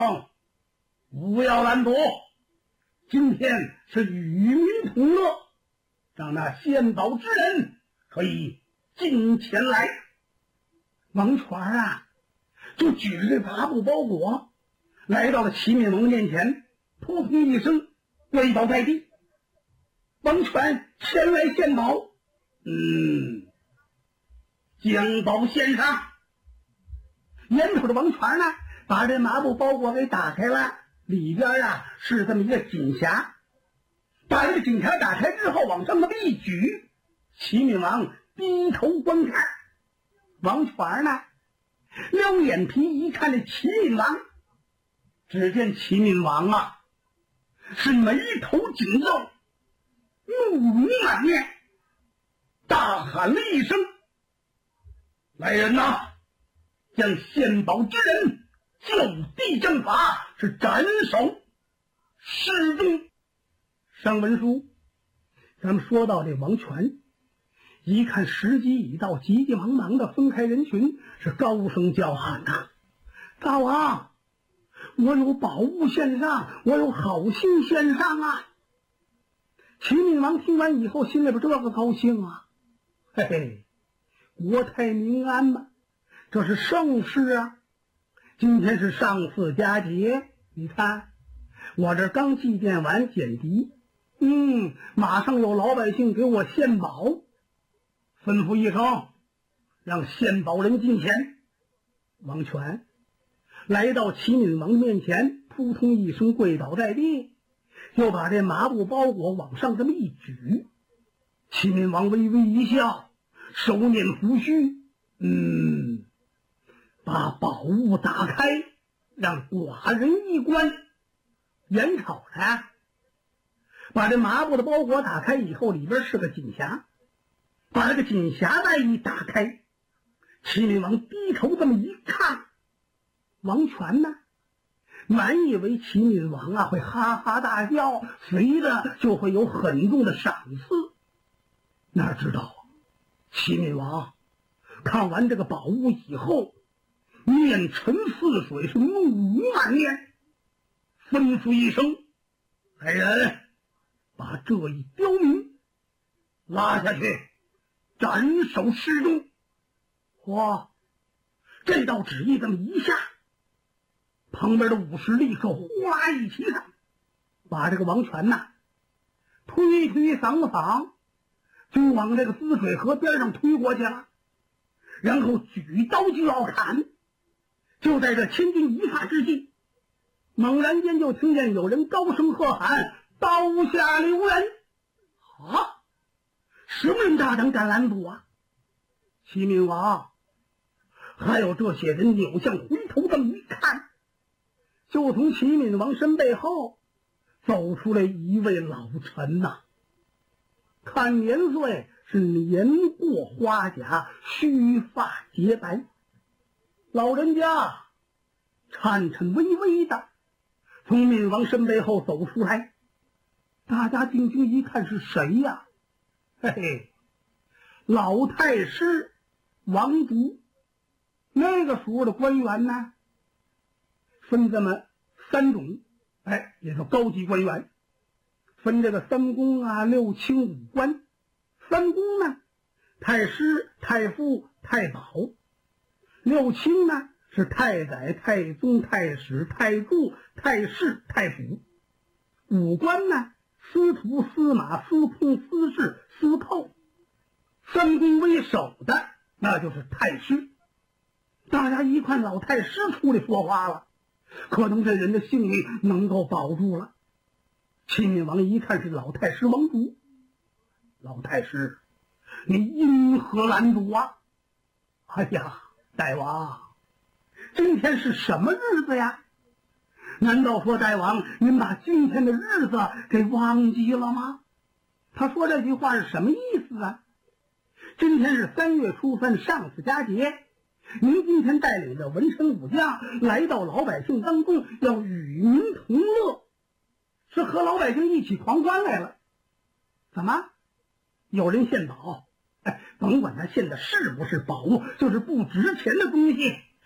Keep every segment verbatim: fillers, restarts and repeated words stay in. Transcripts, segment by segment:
哼，不要拦阻，今天是与民同乐，让那献宝之人可以进前来。王权啊，就举着这八部包裹，来到了齐闵王面前，扑通一声跪倒在地。王权前来献宝，嗯，将宝献上。眼瞅着王权呢，把这麻布包裹给打开了，里边啊是这么一个锦匣。把这个锦匣打开之后，往上这么一举，齐闵王低头观看。王权呢，撩眼皮一看这齐闵王，只见齐闵王啊，是眉头紧皱，怒容满面，大喊了一声：“来人呐！将献宝之人就地正法，是斩首示众。”上文书咱们说到这王权，一看时机已到，急急忙忙的分开人群，是高声叫喊呐：“大王，我有宝物献上，我有好心献上啊！”齐闵王听完以后，心里边这个高兴啊，嘿嘿，国泰民安嘛，这是盛事啊！今天是上巳佳节，你看我这刚祭奠完简狄，嗯，马上有老百姓给我献宝，吩咐一声，让献宝人进前。王权来到齐闵王面前，扑通一声跪倒在地，就把这麻布包裹往上这么一举。齐闵王微微一笑，手捻胡须，嗯，把宝物打开，让寡人一观。眼瞅着把这麻布的包裹打开以后，里边是个锦匣，把这个锦匣袋一打开，齐闵王低头这么一看，王权呢，满以为齐闵王啊会哈哈大笑，随着就会有很重的赏赐。哪知道啊，齐闵王看完这个宝物以后，面沉似水，是怒容满面，吩咐一声：“来人，把这一刁民拉下去，斩首示众。”嚯，这道旨意这么一下，旁边的武士立刻呼啦一齐上，把这个王权呐推推搡搡，就往这个淄水河边上推过去了，然后举刀就要砍。就在这千钧一发之际，猛然间就听见有人高声喝喊：“刀下留人！”啊，什么人大胆敢拦阻啊？齐闵王还有这些人扭向回头这么一看，就从齐闵王身背后走出来一位老臣呐、啊，看年岁是年过花甲，须发洁白，老人家颤颤巍巍的从闵王身背后走出来。大家定睛一看，是谁呀？嘿嘿，老太师王族。那个时候的官员呢，分这么三种，哎，也是高级官员，分这个三公啊、六卿、五官。三公呢，太师、太傅、太保；六卿呢，是太宰、太宗、太史、太助、太侍、太府；五官呢，司徒、司马、司空、司事、司寇。三公为首的，那就是太师。大家一看老太师出来说话了，可能这人的性命能够保住了。齐闵王一看是老太师王族，老太师，你因何拦阻啊？哎呀，大王，今天是什么日子呀？难道说大王您把今天的日子给忘记了吗？他说这句话是什么意思啊？今天是三月初三，上巳佳节，您今天带领着文臣武将来到老百姓当中，要与民同乐，是和老百姓一起狂欢来了。怎么有人献宝？哎，甭管他献的是不是宝物，就是不值钱的东西，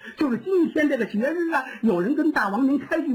就是今天这个节日啊，有人跟大王您开句